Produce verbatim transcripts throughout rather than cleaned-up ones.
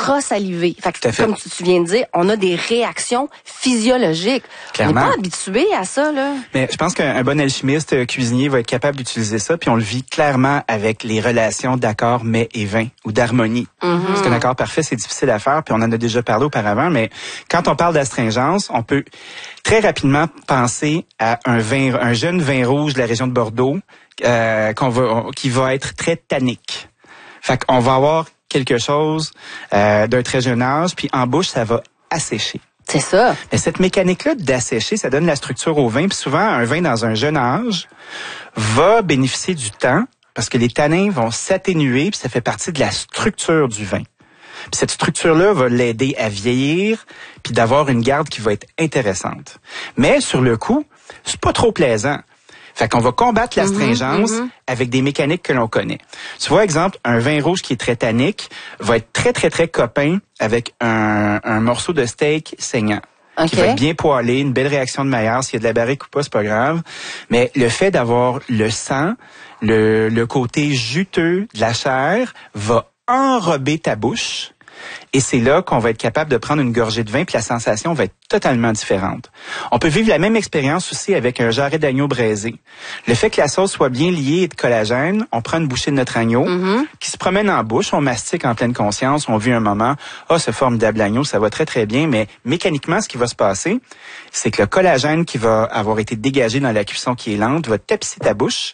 ultra salivé. Fait que, fait. comme tu, tu viens de dire, on a des réactions physiologiques. Clairement. On n'est pas habitué à ça, là. Mais je pense qu'un bon alchimiste euh, cuisinier va être capable d'utiliser ça, puis on le vit clairement avec les relations d'accord, mets et vin, ou d'harmonie. Mm-hmm. Parce qu'un accord parfait, c'est difficile à faire, puis on en a déjà parlé auparavant, mais quand on parle d'astringence, on peut très rapidement penser à un vin, un jeune vin rouge de la région de Bordeaux, euh, qu'on va, qui va être très tannique. Fait qu'on va avoir quelque chose euh, d'un très jeune âge, puis en bouche, ça va assécher. C'est ça. Mais cette mécanique-là d'assécher, ça donne la structure au vin. Puis souvent, un vin dans un jeune âge va bénéficier du temps parce que les tanins vont s'atténuer, puis ça fait partie de la structure du vin. Puis cette structure-là va l'aider à vieillir, puis d'avoir une garde qui va être intéressante. Mais sur le coup, c'est pas trop plaisant. Fait qu'on va combattre l'astringence mm-hmm, mm-hmm. avec des mécaniques que l'on connaît. Tu vois, exemple, un vin rouge qui est très tannique va être très, très, très copain avec un, un morceau de steak saignant. Okay. Qui va être bien poêlé, une belle réaction de Maillard. S'il y a de la barrique ou pas, c'est pas grave. Mais le fait d'avoir le sang, le, le côté juteux de la chair va enrober ta bouche. Et c'est là qu'on va être capable de prendre une gorgée de vin, puis la sensation va être totalement différente. On peut vivre la même expérience aussi avec un jarret d'agneau braisé. Le fait que la sauce soit bien liée et de collagène, on prend une bouchée de notre agneau, mm-hmm. qui se promène en bouche, on mastique en pleine conscience, on vit un moment, ah, oh, ce formidable agneau, ça va très très bien, mais mécaniquement, ce qui va se passer, c'est que le collagène qui va avoir été dégagé dans la cuisson qui est lente va tapisser ta bouche,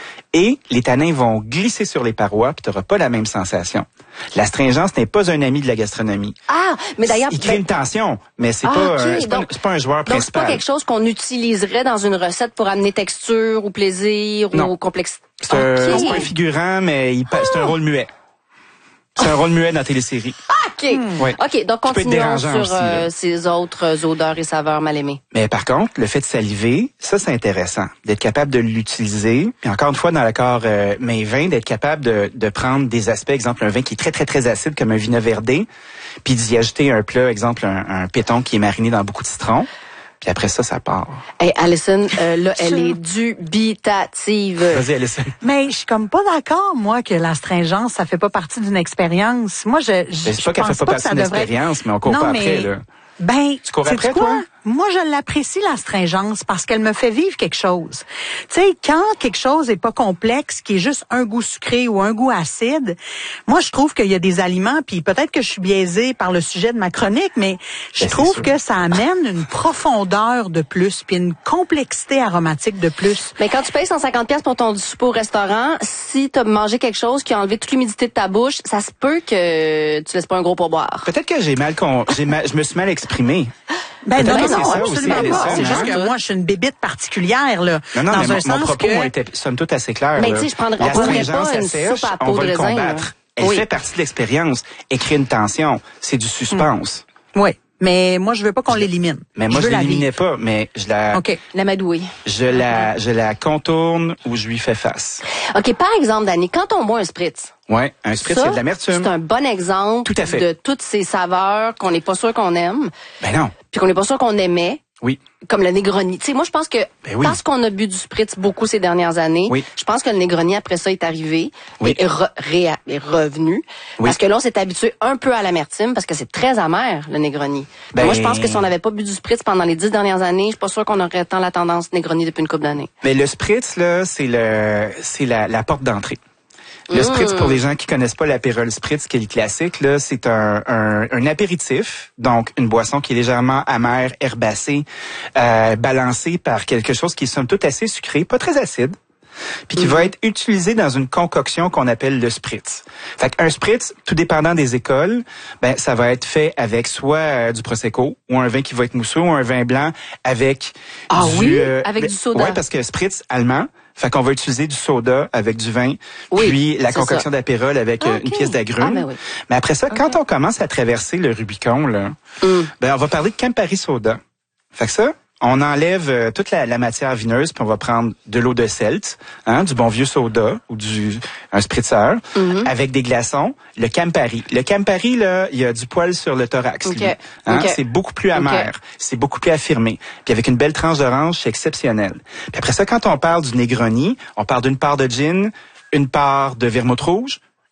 et les tanins vont glisser sur les parois, puis tu n'auras pas la même sensation. L'astringence n'est pas un ami de la gastronomie. Ah, mais d'ailleurs... Il crée ben... une tension, mais c'est ah, pas, okay. euh, c'est pas, c'est pas un joueur donc principal. Donc, c'est pas quelque chose qu'on utiliserait dans une recette pour amener texture ou plaisir non. ou complexité. C'est, okay. un, c'est pas un figurant, mais il, ah. c'est un rôle muet. C'est un rôle muet dans la télésérie. OK. Hmm. Ouais. OK, donc continuons sur aussi, euh, ces autres odeurs et saveurs mal aimées. Mais par contre, le fait de saliver, ça, c'est intéressant. D'être capable de l'utiliser. Et encore une fois, dans l'accord euh, mes vins, d'être capable de, de prendre des aspects, exemple, un vin qui est très, très, très acide, comme un vino verdé, puis d'y ajouter un plat, exemple, un, un péton qui est mariné dans beaucoup de citron. Puis après ça, ça part. Hey, Alison, euh, là, elle est dubitative. Vas-y, Alison. Mais je suis comme pas d'accord, moi, que l'astringence, ça fait pas partie d'une expérience. Moi, je, je, je, je pas qu'elle fait pas, pas partie d'une devrait... expérience, mais on court non, pas mais... après, là. Ben, tu cours après, quoi? toi? Moi, je l'apprécie, l'astringence, parce qu'elle me fait vivre quelque chose. Tu sais, quand quelque chose est pas complexe, qui est juste un goût sucré ou un goût acide, moi, je trouve qu'il y a des aliments, puis peut-être que je suis biaisée par le sujet de ma chronique, mais je ben, trouve que ça amène une profondeur de plus, puis une complexité aromatique de plus. Mais quand tu payes cent cinquante dollars pour ton souper au restaurant, si tu as mangé quelque chose qui a enlevé toute l'humidité de ta bouche, ça se peut que tu laisses pas un gros pourboire. Peut-être que j'ai mal, con... j'ai mal... je me suis mal exprimé. Ben non, non, non, c'est absolument aussi, pas. C'est hein? juste que moi, je suis une bébite particulière, là. Non, non, dans mais un mon, sens mon propos que... était somme toute assez clair. Mais tu sais, je prendrais, on prendrait pas une soupe à peau de raisin. Combattre. Elle oui. fait partie de l'expérience. Elle crée une tension. C'est du suspense. Mmh. Oui. Mais moi, je veux pas qu'on je, l'élimine. Mais moi, je, je l'éliminais pas, mais je la... OK. L'amadouer. Je la, je la contourne ou je lui fais face. OK. Par exemple, Dani, quand on boit un spritz. Ouais, un spritz, il y a de l'amertume. C'est un bon exemple Tout à fait. de toutes ces saveurs qu'on n'est pas sûr qu'on aime. Ben non. Puis qu'on n'est pas sûr qu'on aimait. Oui. Comme le Negroni. Tu sais, moi, je pense que ben oui. parce qu'on a bu du spritz beaucoup ces dernières années, oui. je pense que le Negroni, après ça, est arrivé oui. et est, re, ré, est revenu. Oui. Parce que là, on s'est habitué un peu à l'amertume parce que c'est très amer, le Negroni. Ben... Moi, je pense que si on n'avait pas bu du spritz pendant les dix dernières années, je suis pas sûr qu'on aurait tant la tendance Negroni depuis une couple d'années. Mais le spritz, là, c'est le, c'est la, la porte d'entrée. Le spritz, pour les gens qui connaissent pas l'apérole spritz, qui est le classique, là, c'est un, un, un apéritif, donc une boisson qui est légèrement amère, herbacée, euh, balancée par quelque chose qui est somme toute assez sucré, pas très acide, puis qui mm-hmm. va être utilisé dans une concoction qu'on appelle le spritz. Fait qu'un spritz, tout dépendant des écoles, ben ça va être fait avec soit euh, du prosecco ou un vin qui va être mousseux ou un vin blanc avec ah du oui, euh, avec ben, du soda. Ouais, parce que spritz allemand. Fait qu'on va utiliser du soda avec du vin, oui, puis la concoction d'apérole avec okay. une pièce d'agrumes. Ah, ben oui. Mais après ça, okay. quand on commence à traverser le Rubicon, là, mm. ben on va parler de Campari soda. Fait que ça, on enlève euh, toute la, la matière vineuse, puis on va prendre de l'eau de Celt, hein, du bon vieux soda ou du un spritzer, mm-hmm. avec des glaçons. Le Campari. Le Campari, là, il y a du poil sur le thorax. Okay. Lui, hein, okay. C'est beaucoup plus amer, okay. c'est beaucoup plus affirmé. Puis avec une belle tranche d'orange, c'est exceptionnel. Puis après ça, quand on parle du Negroni, on parle d'une part de gin, une part de vermouth rouge,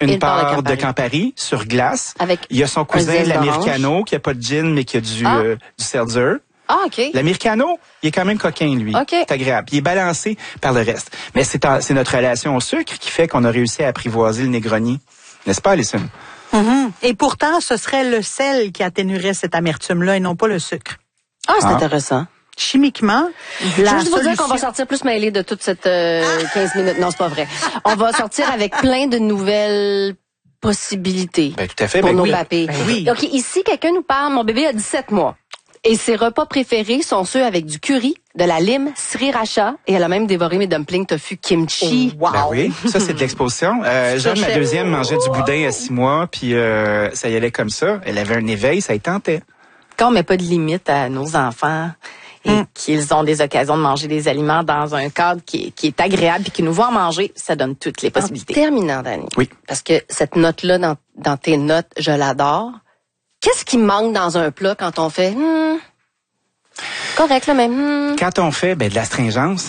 une Et part part de de Campari sur glace. Avec il y a son cousin, zeste l'Americano, qui a pas de gin, mais qui a du, Ah. euh, du seltzer. Ah, OK. L'Americano, il est quand même coquin, lui. OK. C'est agréable. Il est balancé par le reste. Mais c'est, en- c'est notre relation au sucre qui fait qu'on a réussi à apprivoiser le Negroni. N'est-ce pas, Alison? Mm-hmm. Et pourtant, ce serait le sel qui atténuerait cette amertume-là et non pas le sucre. Ah, c'est Ah. intéressant. Chimiquement, Je la veux juste vous dire solution- qu'on va sortir plus mêlés de toute cette euh, quinze minutes. Non, c'est pas vrai. On va sortir avec plein de nouvelles possibilités Ben, tout à fait. pour Ben nos oui. papés. Ben oui. OK, ici, quelqu'un nous parle, mon bébé a dix-sept mois. Et ses repas préférés sont ceux avec du curry, de la lime, sriracha, et elle a même dévoré mes dumplings tofu kimchi. Wow. Ben oui, ça c'est de l'exposition. Euh, Jeanne, ma cherchais- deuxième, mangeait du boudin à six mois, puis euh, ça y allait comme ça. Elle avait un éveil, ça y tentait. Quand on met pas de limite à nos enfants et Mm. qu'ils ont des occasions de manger des aliments dans un cadre qui est, qui est agréable et qui nous voit en manger, ça donne toutes les En possibilités. terminant, Dani. Oui. Parce que cette note-là, dans, dans tes notes, je l'adore. Qu'est-ce qui manque dans un plat quand on fait... Hmm, correct, là, mais... Hmm. Quand on fait ben, de l'astringence,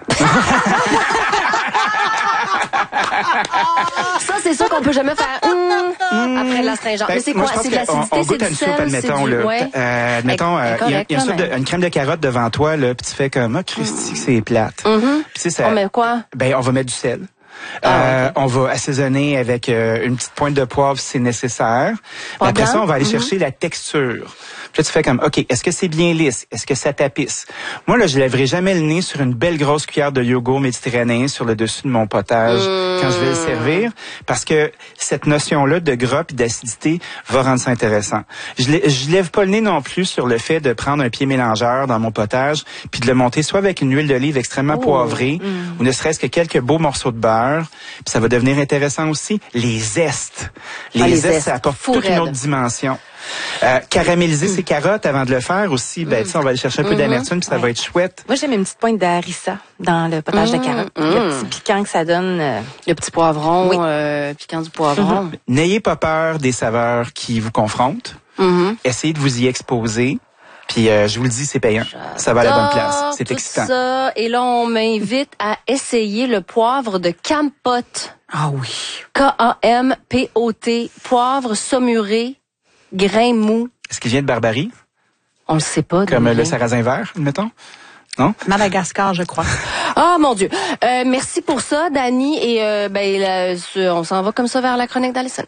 Ça, c'est sûr qu'on peut jamais faire... Hmm, après l'astringence. ben, Mais c'est moi, quoi? je pense C'est de qu'on- l'acidité, on c'est goûte à du une soupe, sel, c'est admettons. du... Là. Ouais. Euh, admettons, euh, il y a, correct, il y a une, là, soupe de- mais- une crème de carotte devant toi, là, puis tu fais comme, ah, Christy, c'est plate. Mhm. Puis, tu sais, ça, On met quoi? ben, on va mettre du sel. Ah, Euh, ok. On va assaisonner avec euh, une petite pointe de poivre si c'est nécessaire. Pas Après blanc? ça, on va aller Mhm. chercher la texture. Puis là, tu fais comme, OK, est-ce que c'est bien lisse? Est-ce que ça tapisse? Moi, là, je lèverai jamais le nez sur une belle grosse cuillère de yogourt méditerranéen sur le dessus de mon potage Mmh. quand je vais le servir, parce que cette notion-là de gras et d'acidité va rendre ça intéressant. Je, lè- je lève pas le nez non plus sur le fait de prendre un pied mélangeur dans mon potage puis de le monter soit avec une huile d'olive extrêmement Oh. poivrée ou ne serait-ce que quelques beaux morceaux de beurre. Puis ça va devenir intéressant aussi. Les zestes. Les, Ah, les zestes, zestes. ça apporte Fou toute une raide. autre dimension. Euh, caraméliser ses carottes avant de le faire aussi, ben, tu sais, on va aller chercher un peu Mhm. d'amertume puis ça va Ouais. être chouette. Moi, j'aime une petite pointe de harissa dans le potage Mm, de carottes. mm. Le petit piquant que ça donne. euh, Le petit poivron, Oui. euh, piquant du poivron. N'ayez pas peur des saveurs qui vous confrontent. Mhm. Essayez de vous y exposer. Puis euh, je vous le dis, c'est payant. Ça va à la bonne place. J'adore C'est tout excitant. Ça. Et là, on m'invite à essayer le poivre de Campote. Ah oui. K A M P O T. Poivre saumuré, grain mou. Est-ce qu'il vient de Barbarie? On le sait pas. Comme euh, Daniel. le sarrasin vert, admettons? Non? Madagascar, je crois. Ah, mon Dieu. Euh, merci pour ça, Dani. Et euh, ben, là, ce- on s'en va comme ça vers la chronique d'Alison.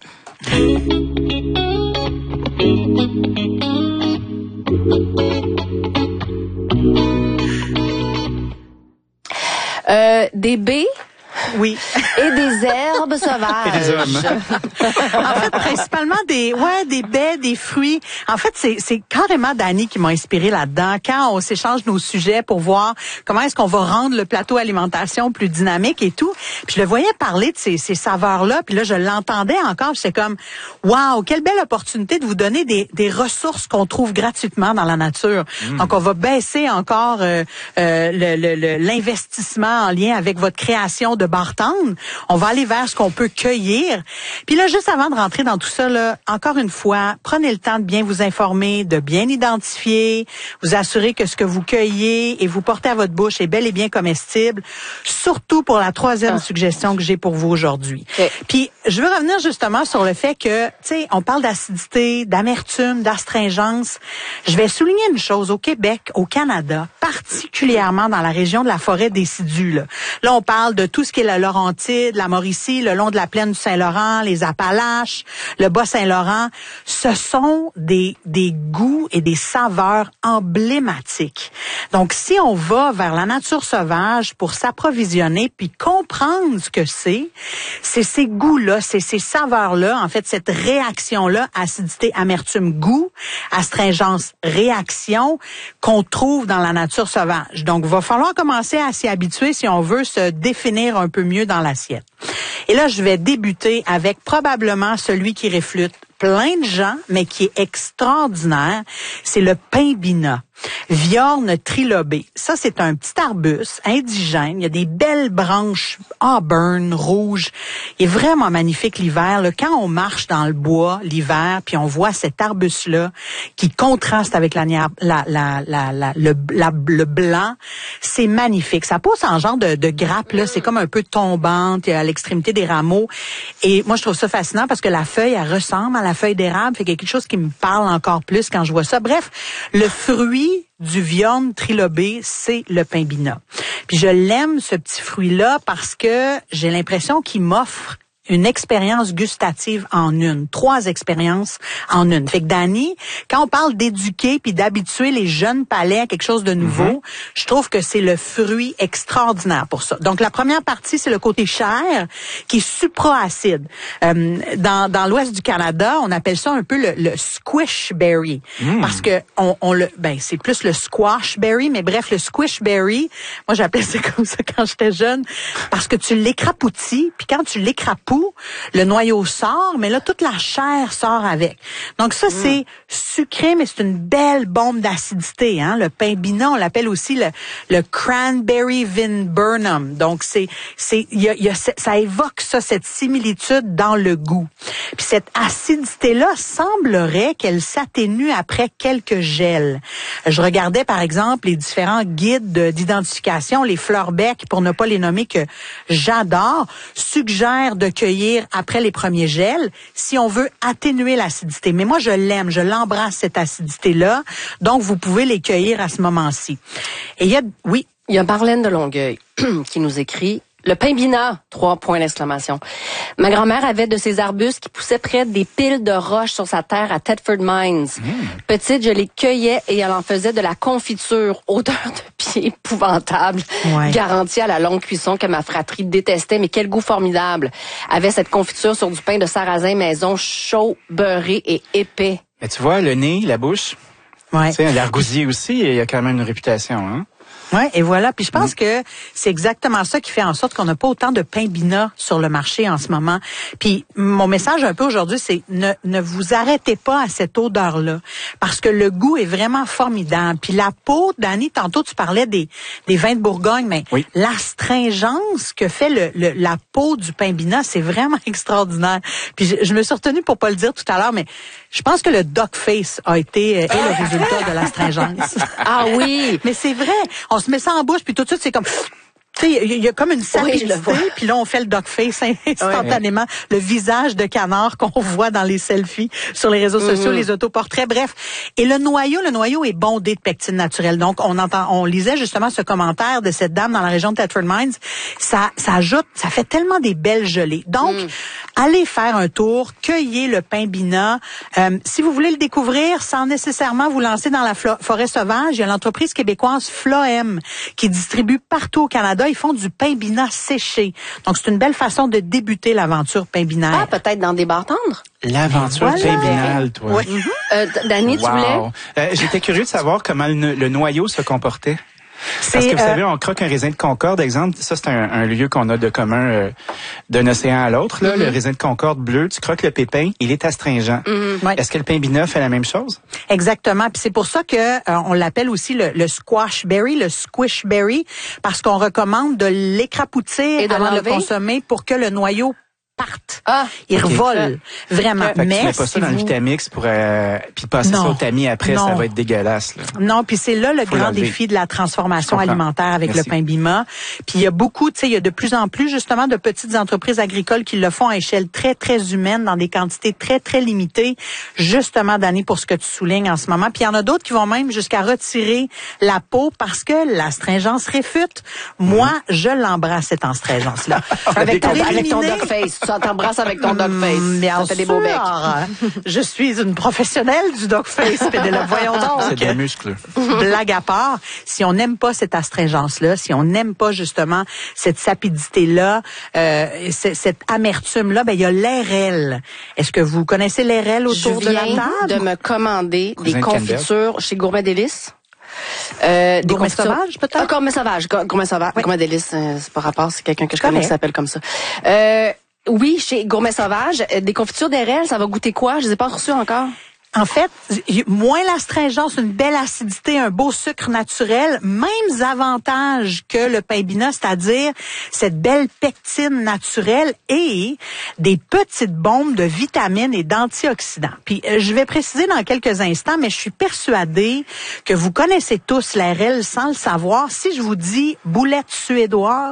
Euh, des baies Oui. et des herbes sauvages. Et des hommes. En fait, principalement des, ouais, des baies, des fruits. En fait, c'est, c'est carrément Dani qui m'a inspiré là-dedans. Quand on s'échange nos sujets pour voir comment est-ce qu'on va rendre le plateau alimentation plus dynamique et tout. Puis je le voyais parler de ces, ces saveurs-là. Puis là, je l'entendais encore. C'est comme, waouh, quelle belle opportunité de vous donner des, des ressources qu'on trouve gratuitement dans la nature. Donc, on va baisser encore euh, euh, le, le, le- l'investissement en lien avec votre création de bartende. On va aller vers ce qu'on peut cueillir. Puis là, juste avant de rentrer dans tout ça, là, encore une fois, prenez le temps de bien vous informer, de bien identifier, vous assurer que ce que vous cueillez et vous portez à votre bouche est bel et bien comestible. Surtout pour la troisième Ah. suggestion que j'ai pour vous aujourd'hui. Ok. Puis, je veux revenir justement sur le fait que, tu sais, on parle d'acidité, d'amertume, d'astringence. Je vais souligner une chose. Au Québec, au Canada, particulièrement dans la région de la forêt décidue, là. Là, on parle de tout ce qui est la Laurentide, la Mauricie, le long de la plaine du Saint-Laurent, les Appalaches, le Bas-Saint-Laurent. Ce sont des, des goûts et des saveurs emblématiques. Donc, si on va vers la nature sauvage pour s'approvisionner puis comprendre ce que c'est, c'est ces goûts-là, c'est ces saveurs-là, en fait, cette réaction-là, acidité, amertume, goût, astringence, réaction, qu'on trouve dans la nature sauvage. Donc, il va falloir commencer à s'y habituer si on veut se définir un peu mieux dans l'assiette. Et là, je vais débuter avec probablement celui qui réflute plein de gens, mais qui est extraordinaire, c'est le pimbina. Viorne trilobée. Ça, c'est un petit arbuste indigène. Il y a des belles branches auburn, rouges. Il est vraiment magnifique l'hiver. Là. Quand on marche dans le bois l'hiver, puis on voit cet arbuste-là qui contraste avec la, la, la, la, la, le, la, le blanc, c'est magnifique. Ça pousse en genre de, de grappe. Là. C'est comme un peu tombante. Il y a l'extrémité des rameaux. Et moi, je trouve ça fascinant parce que la feuille, elle ressemble à la feuille d'érable. Fait quelque chose qui me parle encore plus quand je vois ça. Bref, le fruit du Viorne trilobé, c'est le pimbina. Puis je l'aime, ce petit fruit-là, parce que j'ai l'impression qu'il m'offre une expérience gustative en une, trois expériences en une. Fait que Dani, quand on parle d'éduquer puis d'habituer les jeunes palais à quelque chose de nouveau, mm-hmm. je trouve que c'est le fruit extraordinaire pour ça. Donc la première partie, c'est le côté chair qui est supraacide. Euh, dans dans l'ouest du Canada, on appelle ça un peu le, le squishberry mm. parce que on, on le ben c'est plus le squashberry, mais bref le squishberry, moi j'appelais ça comme ça quand j'étais jeune parce que tu l'écrapoutis puis quand tu l'écrapoutis le noyau sort, mais là, toute la chair sort avec. Donc ça, mmh. c'est sucré, mais c'est une belle bombe d'acidité. Hein? Le pimbina, on l'appelle aussi le, le cranberry viburnum. Donc, c'est, c'est, y a, y a, ça évoque ça, cette similitude dans le goût. Puis cette acidité-là semblerait qu'elle s'atténue après quelques gels. Je regardais, par exemple, les différents guides d'identification, les Fleur-Bec, pour ne pas les nommer, que j'adore, suggèrent de cueillir après les premiers gels si on veut atténuer l'acidité. Mais moi, je l'aime, je l'embrasse, cette acidité-là. Donc, vous pouvez les cueillir à ce moment-ci. Et il y a, oui. Il y a Marlène de Longueuil qui nous écrit « Le pimbina !» Trois points d'exclamation. Ma grand-mère avait de ces arbustes qui poussaient près des piles de roches sur sa terre à Thetford Mines. Mmh. Petite, je les cueillais et elle en faisait de la confiture, odeur de pied épouvantable, ouais. garantie à la longue cuisson que ma fratrie détestait, mais quel goût formidable. Avait cette confiture sur du pain de sarrasin maison, chaud, beurré et épais. Mais tu vois, le nez, la bouche, ouais. tu sais, l'argousier aussi, il y a quand même une réputation, hein? Ouais, et voilà. Puis je pense mmh. que c'est exactement ça qui fait en sorte qu'on n'a pas autant de pimbina sur le marché en ce moment. Puis mon message un peu aujourd'hui, c'est ne ne vous arrêtez pas à cette odeur-là, parce que le goût est vraiment formidable. Puis la peau, Dani, tantôt tu parlais des des vins de Bourgogne, mais oui. l'astringence que fait le, le la peau du pimbina, c'est vraiment extraordinaire. Puis je, je me suis retenue pour pas le dire tout à l'heure, mais je pense que le duck face a été euh, est le résultat de l'astringence. Ah oui, mais c'est vrai. On se met ça en bouche, puis tout de suite, c'est comme... Tu sais, il y a comme une sapidité, oui, puis là, on fait le duck face instantanément. Oui. Le visage de canard qu'on voit dans les selfies sur les réseaux mm-hmm. sociaux, les autoportraits, bref. Et le noyau, le noyau est bondé de pectine naturelle. Donc, on entend, on lisait justement ce commentaire de cette dame dans la région de Thetford Mines. Ça, ça ajoute, ça fait tellement des belles gelées. Donc, mm. allez faire un tour, cueillez le pimbina. Euh, si vous voulez le découvrir sans nécessairement vous lancer dans la flo- forêt sauvage, il y a l'entreprise québécoise Floem qui distribue partout au Canada. Ils font du pimbina séché. Donc, c'est une belle façon de débuter l'aventure pimbinaire. Ah, peut-être dans des bars tendres? L'aventure voilà. pimbinale, toi. Oui. Mm-hmm. euh, Dani, wow. tu voulais? Euh, j'étais curieux de savoir comment le, le noyau se comportait. Parce que vous euh, savez, on croque un raisin de Concorde, exemple. Ça, c'est un, un lieu qu'on a de commun euh, d'un océan à l'autre. Là, mm-hmm. Le raisin de Concorde bleu, tu croques le pépin, il est astringent. Mm-hmm. Ouais. Est-ce que le pimbina fait la même chose? Exactement. Puis c'est pour ça que euh, on l'appelle aussi le, le squashberry, le squishberry, parce qu'on recommande de l'écrapoutir avant de le consommer pour que le noyau parte. Ah, il okay. revole. Vraiment. Fait que mais tu mets pas ça si dans vous... le Vitamix pour euh, puis passer non. ça au tamis après, non. ça va être dégueulasse. Là. Non, puis c'est là le Faut grand l'enlever. défi de la transformation alimentaire avec Merci. le pimbina. Puis il y a beaucoup, tu sais, il y a de plus en plus justement de petites entreprises agricoles qui le font à échelle très très humaine dans des quantités très très limitées. Justement, Dani, pour ce que tu soulignes en ce moment. Puis il y en a d'autres qui vont même jusqu'à retirer la peau parce que l'astringence réfute. Moi, mmh. je l'embrasse cette astringence là. avec, ton, avec ton duck face, tu t'embrasses avec ton duck face. Bien ça fait des beaux becs. Je suis une professionnelle du duck face, Pénélope. Voyons donc. C'est des muscles. Blague à part, si on n'aime pas cette astringence-là, si on n'aime pas justement cette sapidité-là, euh, cette amertume-là, ben il y a l'R L. Est-ce que vous connaissez l'R L autour Je de la table? Je viens de me commander Cousin des confitures chez Gourmet Délices. Euh, des Gourmet Sauvage, peut-être? Ah, Gourmet Sauvage. Gourmet Sauvage. Oui. Gourmet Délices, euh, c'est pas rapport, c'est quelqu'un que je, je connais qui s'appelle comme ça. Euh, oui, chez Gourmet Sauvage, des confitures d'R L, ça va goûter quoi? Je les ai pas reçues encore. En fait, moins l'astringence, une belle acidité, un beau sucre naturel, mêmes avantages que le pimbina, c'est-à-dire cette belle pectine naturelle et des petites bombes de vitamines et d'antioxydants. Puis je vais préciser dans quelques instants, mais je suis persuadée que vous connaissez tous l'R L sans le savoir. Si je vous dis boulette suédoise,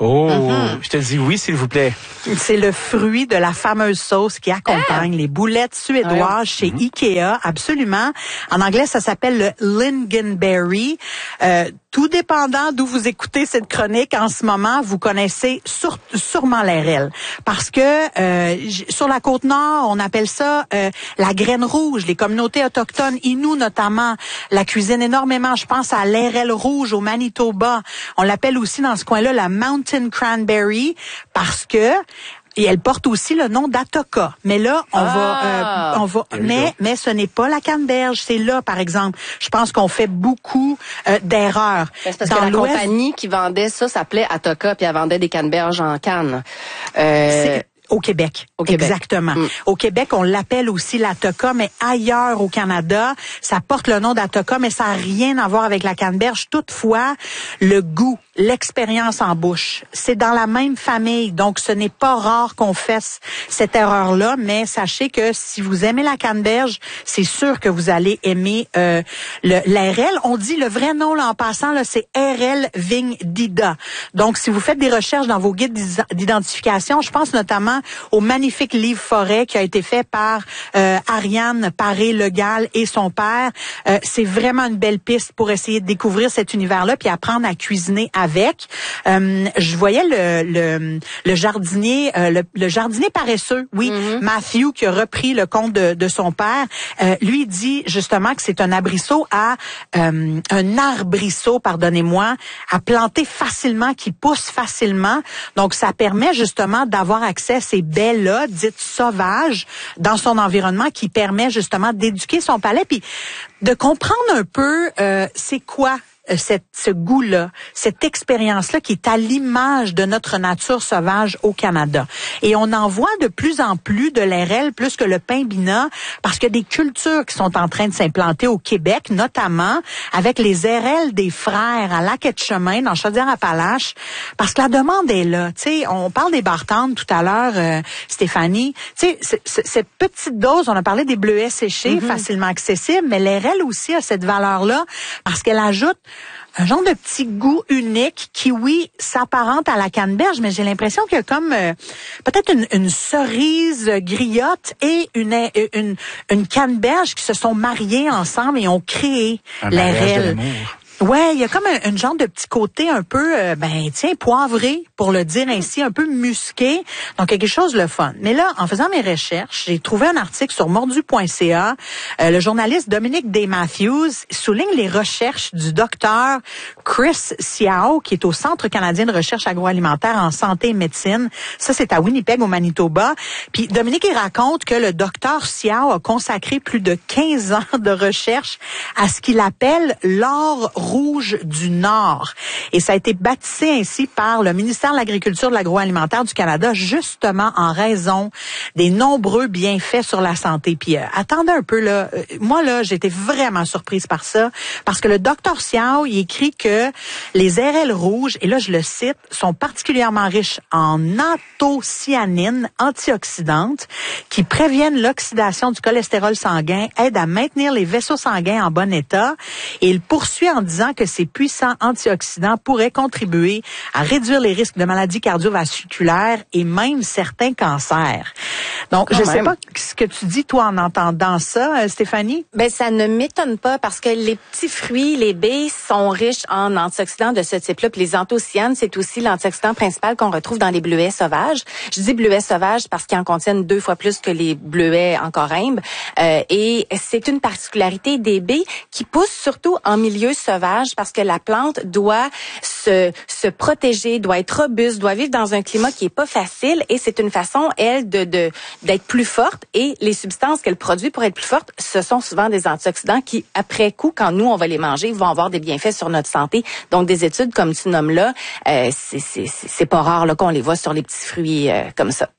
Oh, mm-hmm. Je te dis oui, s'il vous plaît. C'est le fruit de la fameuse sauce qui accompagne ah! les boulettes suédoises ouais. chez mm-hmm. Ikea, absolument. En anglais, ça s'appelle le Lingonberry. Euh, tout dépendant d'où vous écoutez cette chronique en ce moment, vous connaissez sur, sûrement l'R L. Parce que euh, sur la Côte-Nord, on appelle ça euh, la graine rouge. Les communautés autochtones, Innu notamment, la cuisinent énormément. Je pense à l'R L rouge au Manitoba. On l'appelle aussi dans ce coin-là la Mountain Cranberry parce que et elle porte aussi le nom d'Atoka. Mais là, on ah, va, euh, on va, mais, mais ce n'est pas la canneberge. C'est là, par exemple. Je pense qu'on fait beaucoup euh, d'erreurs. C'est parce Dans que la compagnie qui vendait ça s'appelait Atoka, puis elle vendait des canneberges en canne. Euh, Au Québec. Au Québec. Exactement. Mm. Au Québec, on l'appelle aussi l'Atoka, mais ailleurs au Canada, ça porte le nom d'Atoka, mais ça n'a rien à voir avec la canneberge. Toutefois, le goût, l'expérience en bouche, c'est dans la même famille. Donc, ce n'est pas rare qu'on fasse cette erreur-là, mais sachez que si vous aimez la canneberge, c'est sûr que vous allez aimer euh, le l'R L. On dit le vrai nom, là, en passant, là, c'est R L Vigne Dida. Donc, si vous faites des recherches dans vos guides d'identification, je pense notamment au magnifique livre Forêt qui a été fait par euh, Ariane Paré-Legal et son père. Euh, c'est vraiment une belle piste pour essayer de découvrir cet univers-là puis apprendre à cuisiner avec. Euh, je voyais le le, le jardinier euh, le, le jardinier paresseux, oui, mm-hmm. Matthew qui a repris le compte de, de son père. Euh, lui dit justement que c'est un arbrisseau à euh, un arbrisseau, pardonnez-moi, à planter facilement, qui pousse facilement. Donc ça permet justement d'avoir accès à ces baies-là, dites sauvages, dans son environnement, qui permet justement d'éduquer son palais, puis de comprendre un peu euh, c'est quoi cette, ce goût-là, cette expérience-là qui est à l'image de notre nature sauvage au Canada. Et on en voit de plus en plus de l'R L, plus que le pain bina, parce qu'il y a des cultures qui sont en train de s'implanter au Québec, notamment avec les R L des frères à Lac-Etchemin, dans Chaudière-Appalaches, parce que la demande est là. Tu sais, on parle des bartendes tout à l'heure, euh, Stéphanie. Tu sais, cette petite dose, on a parlé des bleuets séchés, mm-hmm. facilement accessibles, mais l'R L aussi a cette valeur-là, parce qu'elle ajoute un genre de petit goût unique qui, oui, s'apparente à la canneberge, mais j'ai l'impression qu'il y a comme euh, peut-être une, une cerise griotte et une, une, une canneberge qui se sont mariées ensemble et ont créé l'R L. Ouais, il y a comme un, un genre de petit côté un peu, euh, ben tiens, poivré, pour le dire ainsi, un peu musqué. Donc, quelque chose de fun. Mais là, en faisant mes recherches, j'ai trouvé un article sur mordu point c a. Euh, le journaliste Dominique Day Matthews souligne les recherches du docteur Chris Siao, qui est au Centre canadien de recherche agroalimentaire en santé et médecine. Ça, c'est à Winnipeg, au Manitoba. Puis, Dominique, il raconte que le docteur Siao a consacré plus de quinze ans de recherche à ce qu'il appelle l'or rouge du Nord. Et ça a été baptisé ainsi par le ministère de l'Agriculture et de l'Agroalimentaire du Canada, justement en raison des nombreux bienfaits sur la santé. Puis euh, attendez un peu, là. Euh, moi, là, j'étais vraiment surprise par ça, parce que le docteur Siao, il écrit que les R L rouges, et là, je le cite, sont particulièrement riches en anthocyanines antioxydantes qui préviennent l'oxydation du cholestérol sanguin, aident à maintenir les vaisseaux sanguins en bon état. Et il poursuit en disant que ces puissants antioxydants pourraient contribuer à réduire les risques de maladies cardiovasculaires et même certains cancers. Donc, Quand je ne sais pas ce que tu dis, toi, en entendant ça, Stéphanie. Ben, ça ne m'étonne pas parce que les petits fruits, les baies, sont riches en antioxydants de ce type-là. Puis les anthocyanes, c'est aussi l'antioxydant principal qu'on retrouve dans les bleuets sauvages. Je dis bleuets sauvages parce qu'ils en contiennent deux fois plus que les bleuets en corymbe. Euh, et c'est une particularité des baies qui poussent surtout en milieu sauvage, parce que la plante doit se, se protéger, doit être robuste, doit vivre dans un climat qui est pas facile, et c'est une façon, elle, de, de, d'être plus forte, et les substances qu'elle produit pour être plus forte, ce sont souvent des antioxydants qui, après coup, quand nous, on va les manger, vont avoir des bienfaits sur notre santé. Donc, des études comme tu nommes là, euh, c'est, c'est, c'est pas rare là, qu'on les voit sur les petits fruits euh, comme ça.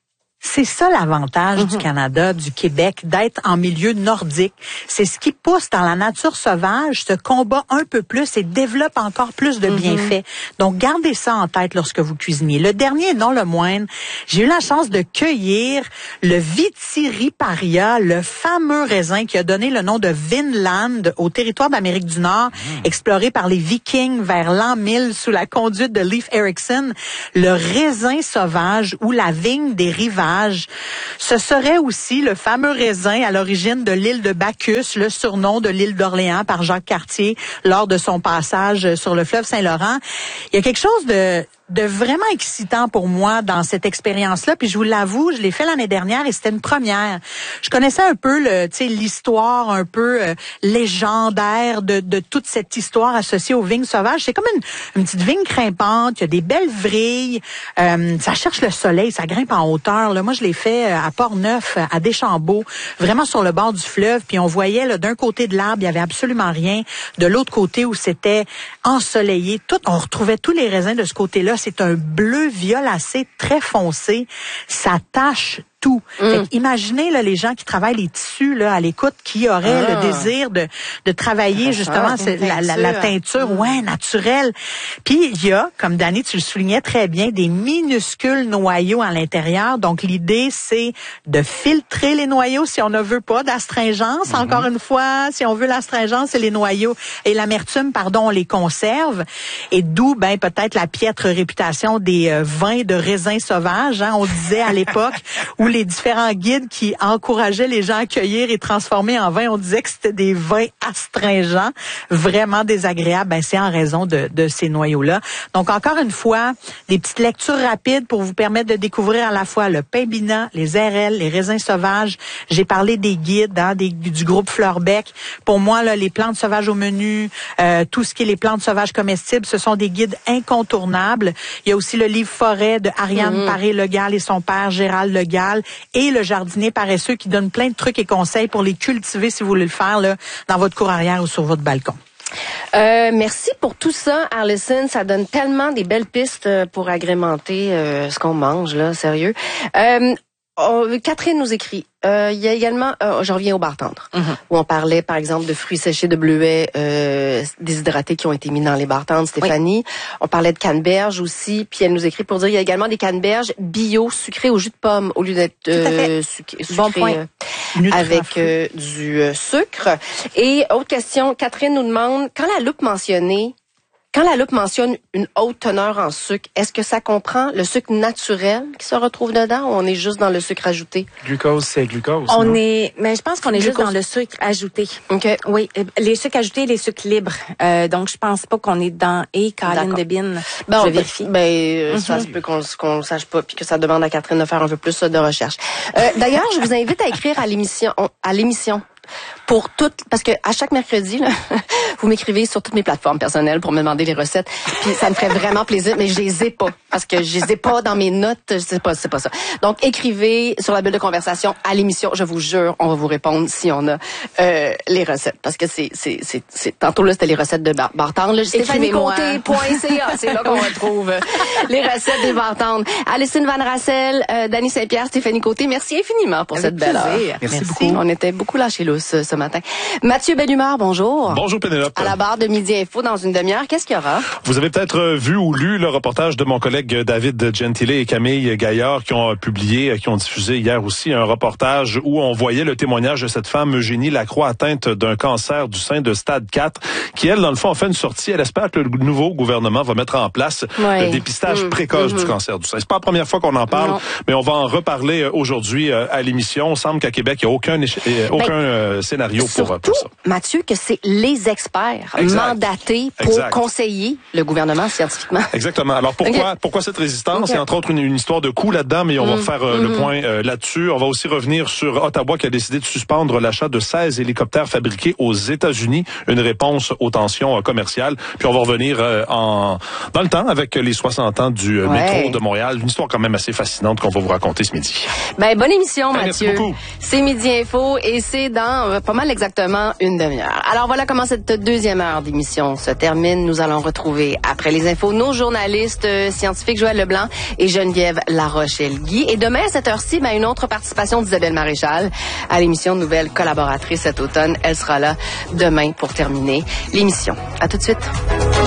C'est ça l'avantage mm-hmm. du Canada, du Québec, d'être en milieu nordique. C'est ce qui pousse dans la nature sauvage ce combat un peu plus et développe encore plus de bienfaits. Mm-hmm. Donc, gardez ça en tête lorsque vous cuisinez. Le dernier, non le moindre, j'ai eu la chance de cueillir le Vitiriparia, le fameux raisin qui a donné le nom de Vinland au territoire d'Amérique du Nord, mm. exploré par les Vikings vers l'an mille sous la conduite de Leif Erikson. Le raisin sauvage ou la vigne des rivages. Ce serait aussi le fameux raisin à l'origine de l'île de Bacchus, le surnom de l'île d'Orléans par Jacques Cartier lors de son passage sur le fleuve Saint-Laurent. Il y a quelque chose de de vraiment excitant pour moi dans cette expérience-là. Puis je vous l'avoue, je l'ai fait l'année dernière et c'était une première. Je connaissais un peu le, tu sais, l'histoire un peu euh, légendaire de, de toute cette histoire associée aux vignes sauvages. C'est comme une, une petite vigne grimpante. Il y a des belles vrilles. Euh, ça cherche le soleil, ça grimpe en hauteur. Là, moi, je l'ai fait à Port-Neuf, à Deschambault, vraiment sur le bord du fleuve. Puis on voyait là, d'un côté de l'arbre, il y avait absolument rien. De l'autre côté où c'était ensoleillé, tout, on retrouvait tous les raisins de ce côté-là. C'est un bleu violacé très foncé. Ça tache tout. Mm. Fait imaginez là, les gens qui travaillent les tissus là, à l'écoute, qui auraient ah. le désir de, de travailler ah, justement c'est, la, la, la teinture mm. ouais, naturelle. Puis il y a, comme Dani, tu le soulignais très bien, des minuscules noyaux à l'intérieur. Donc l'idée, c'est de filtrer les noyaux si on ne veut pas d'astringence. Mm-hmm. Encore une fois, si on veut l'astringence et les noyaux et l'amertume, pardon, on les conserve. Et d'où ben peut-être la piètre réputation des euh, vins de raisins sauvages. Hein, on disait à l'époque où les différents guides qui encourageaient les gens à cueillir et transformer en vin, on disait que c'était des vins astringents, vraiment désagréables. Ben, c'est en raison de, de ces noyaux-là. Donc, encore une fois, des petites lectures rapides pour vous permettre de découvrir à la fois le Paimbina, les R L, les raisins sauvages. J'ai parlé des guides, hein, des, du groupe Fleurbec. Pour moi, là, les plantes sauvages au menu, euh, tout ce qui est les plantes sauvages comestibles, ce sont des guides incontournables. Il y a aussi le livre Forêt de Ariane mmh. Paré-Legal et son père Gérald Legal. Et le jardinier paresseux qui donne plein de trucs et conseils pour les cultiver si vous voulez le faire là, dans votre cour arrière ou sur votre balcon. Euh, merci pour tout ça, Alison. Ça donne tellement des belles pistes pour agrémenter euh, ce qu'on mange, là, sérieux. Euh, oh, Catherine nous écrit. Euh, il y a également, euh, je reviens au bar tendre, mm-hmm. où on parlait, par exemple, de fruits séchés de bleuets euh, déshydratés qui ont été mis dans les bars tendres, Stéphanie. Oui. On parlait de canneberge aussi, puis elle nous écrit pour dire il y a également des canneberges bio sucrées au jus de pomme au lieu d'être euh, sucrées, bon point. Euh, avec euh, du euh, sucre. Et autre question, Catherine nous demande, quand la loupe mentionnée Quand la loupe mentionne une haute teneur en sucre, est-ce que ça comprend le sucre naturel qui se retrouve dedans ou on est juste dans le sucre ajouté? Glucose, c'est glucose. On non? est, mais je pense qu'on est glucose. Juste dans le sucre ajouté. Ok. Oui, les sucres ajoutés, les sucres libres. Euh, donc je pense pas qu'on est dans et Caroline Debine. Bon, je vérifie. Ben, euh, mm-hmm. ça se peut qu'on qu'on le sache pas puis que ça demande à Catherine de faire un peu plus de recherche. Euh, d'ailleurs, je vous invite à écrire à l'émission, à l'émission. Pour toutes, parce que à chaque mercredi, là, vous m'écrivez sur toutes mes plateformes personnelles pour me demander les recettes. Puis ça me ferait vraiment plaisir, mais je les ai pas parce que je les ai pas dans mes notes. Je sais pas, c'est pas ça. Donc écrivez sur la bulle de conversation à l'émission. Je vous jure, on va vous répondre si on a euh, les recettes, parce que c'est c'est c'est, c'est tantôt là c'était les recettes de bar, bar tendre. Stéphanie Côté point C A, c'est là qu'on retrouve les recettes des bar tendres. Alison Van Rassel, euh, Dani Saint-Pierre, Stéphanie Côté, merci infiniment pour Avec cette belle heure. Merci, merci beaucoup. On était beaucoup lâchés là ce, ce matin. Mathieu Bellumeur, bonjour. Bonjour Pénélope. À la barre de Midi Info dans une demi-heure, qu'est-ce qu'il y aura? Vous avez peut-être vu ou lu le reportage de mon collègue David Gentile et Camille Gaillard qui ont publié, qui ont diffusé hier aussi un reportage où on voyait le témoignage de cette femme Eugénie Lacroix atteinte d'un cancer du sein de stade quatre qui, elle, dans le fond, a fait une sortie. Elle espère que le nouveau gouvernement va mettre en place ouais. le dépistage mmh. précoce mmh. du cancer du sein. C'est pas la première fois qu'on en parle, non. mais on va en reparler aujourd'hui à l'émission. Il semble qu'à Québec, il n'y a aucun, euh, aucun ben, euh, scénario pour Surtout, Mathieu, que c'est les experts exact. mandatés pour exact. conseiller le gouvernement scientifiquement. Exactement. Alors pourquoi okay. pourquoi cette résistance? Okay. Il y a entre autres une, une histoire de coût là-dedans, mais on mmh. va faire euh, mmh. le point euh, là-dessus. On va aussi revenir sur Ottawa qui a décidé de suspendre l'achat de seize hélicoptères fabriqués aux États-Unis, une réponse aux tensions euh, commerciales. Puis on va revenir euh, en dans le temps avec les soixante ans du euh, ouais. métro de Montréal. Une histoire quand même assez fascinante qu'on va vous raconter ce midi. Ben bonne émission, ben, Mathieu. Merci beaucoup. C'est Midi Info et c'est dans euh, pas mal exactement une demi-heure. Alors voilà comment cette deuxième deuxième heure d'émission se termine. Nous allons retrouver, après les infos, nos journalistes euh, scientifiques Joël Leblanc et Geneviève Larochelle-Guy. Et demain, à cette heure-ci, ben, une autre participation d'Isabelle Maréchal à l'émission Nouvelle collaboratrice cet automne. Elle sera là demain pour terminer l'émission. À tout de suite.